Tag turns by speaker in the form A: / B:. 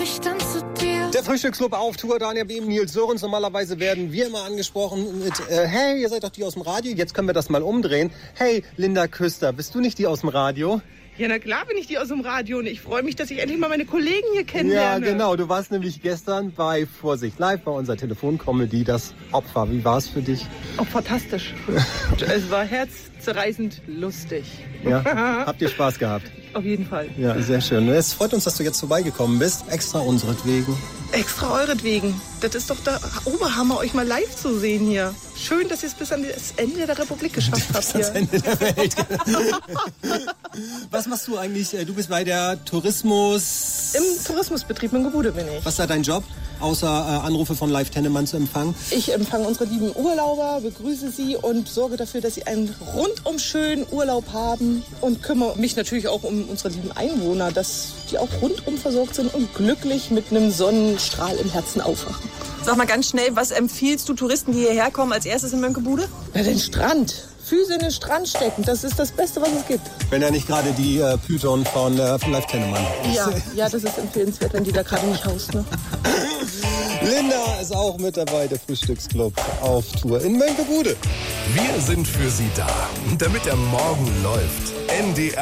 A: ich dann zu dir.
B: Der Frühstücksclub auf Tour, Daniel Behm, Nils Sörens. Normalerweise werden wir immer angesprochen mit, hey, ihr seid doch die aus dem Radio. Jetzt können wir das mal umdrehen. Hey, Linda Küster, bist du nicht die aus dem Radio?
C: Ja, na klar bin ich die aus dem Radio und ich freue mich, dass ich endlich mal meine Kollegen hier kennenlerne.
B: Ja, genau. Du warst nämlich gestern bei Vorsicht Live, bei unserer Telefonkomödie, das Opfer. Wie war es für dich?
C: Oh, fantastisch. Es war herzzerreißend lustig.
B: Ja, habt ihr Spaß gehabt?
C: Auf jeden Fall.
B: Ja, sehr schön. Es freut uns, dass du jetzt vorbeigekommen bist. Extra unseretwegen.
C: Extra euretwegen. Das ist doch der Oberhammer, euch mal live zu sehen hier. Schön, dass ihr es bis an das Ende der Republik geschafft habt hier.
B: Das Ende der Welt. Was machst du eigentlich? Du bist bei der Tourismus...
C: Im Tourismusbetrieb in Gebude bin ich.
B: Was ist da dein Job? Außer Anrufe von Live Tennemann zu empfangen?
C: Ich empfange unsere lieben Urlauber, begrüße sie und sorge dafür, dass sie einen rundum schönen Urlaub haben und kümmere mich natürlich auch um unsere lieben Einwohner, dass die auch rundum versorgt sind und glücklich mit einem Sonnenstrahl im Herzen aufwachen.
D: Sag mal ganz schnell, was empfiehlst du Touristen, die hierher kommen, als erstes in Mönckebude?
C: Na, den Strand. Füße in den Strand stecken, das ist das Beste, was es gibt.
B: Wenn ja nicht gerade die Python von Live Tennemann.
C: Ja, das ist empfehlenswert, wenn die da gerade nicht haust. Ne?
B: Linda ist auch mit dabei, der Frühstücksclub auf Tour in Mönckebude.
E: Wir sind für Sie da, damit der Morgen läuft. NDR